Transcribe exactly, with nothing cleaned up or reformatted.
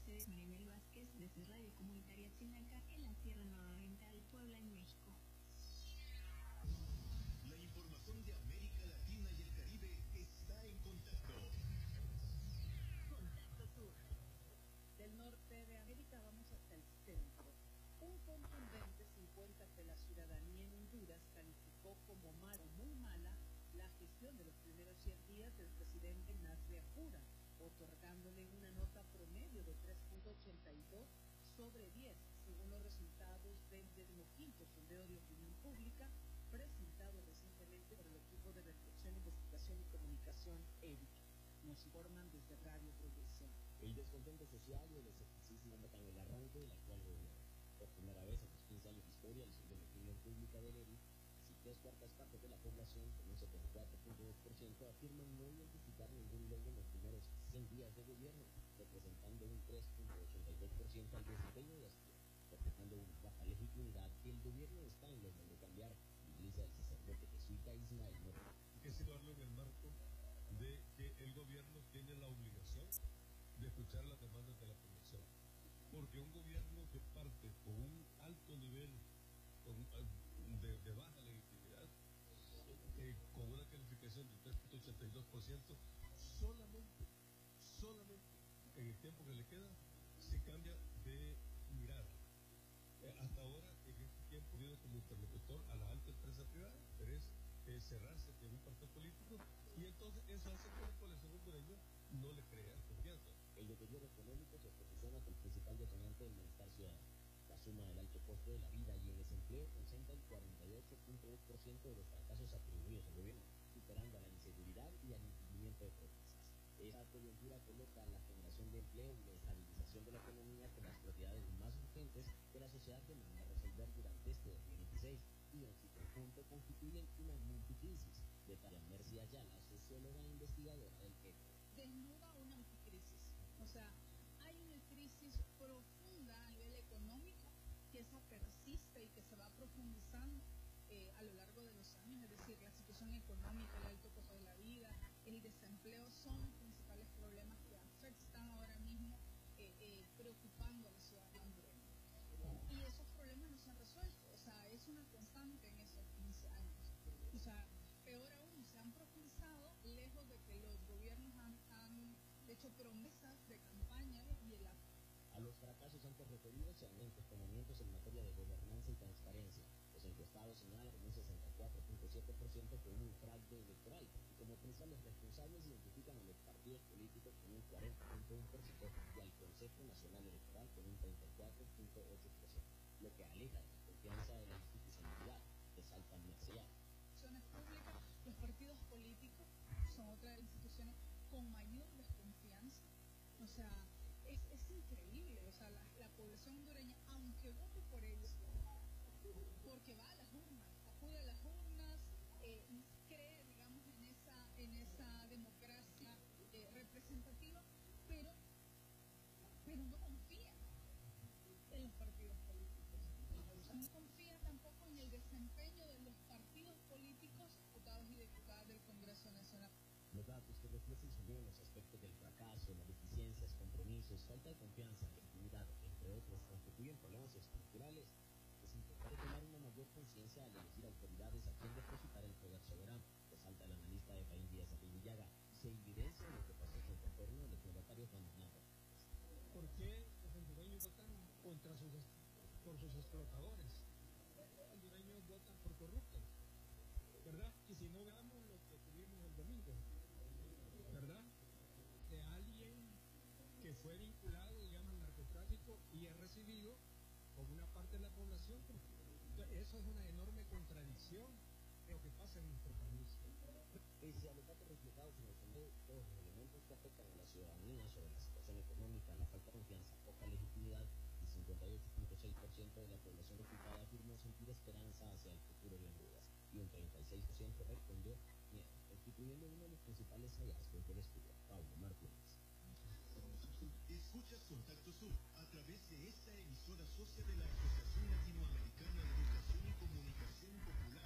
ustedes Maribel Vázquez desde Radio Comunitaria Chinaca en la Sierra Nororiental, Puebla, en México. La información de América Latina y el Caribe está en contacto. Contacto Sur. Del norte de América vamos hasta el centro. Un contundente cincuenta de la ciudadanía en Honduras calificó como mala o muy mala la gestión de los primeros cien días del presidente Nasri Apura, otorgándole una nota promedio de tres punto ochenta y dos sobre diez, según los resultados del decimoquinto sondeo de opinión pública presentado recientemente por el equipo de reflexión, investigación y comunicación E R I C. Nos informan desde Radio Progresión. El descontento social y el escepticismo marcan el arranque del actual gobierno. Por primera vez en los quince años de historia, el sondeo de opinión pública del E R I, casi tres cuartas partes de la población, con un setenta y cuatro punto dos por ciento, afirman no identificar ningún logro en los primeros cien días de gobierno, representando un tres punto ochenta y dos por ciento al desempeño de Asturias, reflejando una baja legitimidad que el gobierno está en logro de cambiar, utiliza el sacerdote jesuita Ismael Moreno. Hay que situarlo en el marco de que el gobierno tiene la obligación de escuchar las demandas de la población, porque un gobierno que parte con un alto nivel con, de, de baja legitimidad, eh, con una calificación del tres punto ochenta y dos por ciento, solamente, solamente en el tiempo que le queda, se cambia de mirada. Eh, hasta ahora, en este tiempo, viene como interlocutor a la alta empresa privada, pero es eh, cerrarse en un partido político, y entonces eso hace que la población hondureña no le crea confianza. El deterioro económico se posiciona como el principal detonante del malestar ciudadano. La suma del alto costo de la vida y el desempleo concentra el cuarenta y ocho punto dos por ciento de los fracasos atribuidos al gobierno, superando a la inseguridad y al incumplimiento de promesas. Esta coyuntura coloca la generación de empleo y la estabilización de la economía como las prioridades más urgentes que la sociedad demanda resolver durante este dos mil veintiséis, y en su conjunto constituyen una multicrisis, detalla Mercy Ayala, socióloga e investigadora del E P. Desnuda una multicrisis. O sea, hay una crisis profunda a nivel económico que esa persiste y que se va profundizando eh, a lo largo de los años, es decir, la situación económica, el alto costo de la vida, el desempleo son los principales problemas que afectan ahora mismo, eh, eh, preocupando a la ciudadanía hondureña. Y esos problemas no se han resuelto, o sea, es una constante en esos quince años. O sea, peor aún, se han profundizado lejos de que los gobiernos han, han hecho promesas de campaña y el A los fracasos antes referidos se añaden cuestionamientos en materia de gobernanza y transparencia. Los encuestados señalan un sesenta y cuatro punto siete por ciento con un fraude electoral, y como principales responsables identifican a los partidos políticos con un cuarenta punto uno por ciento y al Consejo Nacional Electoral con un treinta y cuatro punto ocho por ciento, lo que aleja de la confianza de la institucionalidad, resalta Mercía. Públicas, los partidos políticos son otra de las instituciones con mayor desconfianza. O sea, es, es increíble. O sea, la, la población hondureña, aunque vote por ellos, porque va a las urnas, acude a las urnas, eh, cree, digamos, en esa, en esa democracia eh, representativa, pero, pero no confía en los partidos políticos. O sea, no confía tampoco en el desempeño de los partidos políticos, diputados y diputadas del Congreso Nacional. Los datos que reflejan sugieren los aspectos del fracaso, las deficiencias, compromisos, falta de confianza, legitimidad, entre otros, constituyen problemas estructurales. Es importante tomar una mayor conciencia al elegir autoridades a quien depositar el poder soberano, resalta el analista de Efraín Díaz Aguillaga, se evidencia lo que pasó con el retorno del exmandatario Juan Hernando. ¿Por qué los hondureños votan contra sus, por sus explotadores? Los hondureños votan por corruptos, ¿verdad? Y si no, veamos lo que tuvimos el domingo, ¿verdad? De alguien que fue vinculado, digamos, al narcotráfico y ha recibido por una parte de la población. Eso es una enorme contradicción de lo que pasa en nuestro país. Pese a los datos reflejados en el sondeo, todos los elementos que afectan a la ciudadanía sobre la situación económica, la falta de confianza, poca legitimidad, el cincuenta y ocho punto seis por ciento de la población ocupada afirmó sentir esperanza hacia el futuro de Honduras, y un treinta y seis por ciento respondió miedo, constituyendo uno de los principales hallazgos del estudio. Pablo Martínez. Escuchas Contacto Sur a través de esta emisora socia de la Asociación Latinoamericana de Educación y Comunicación Popular.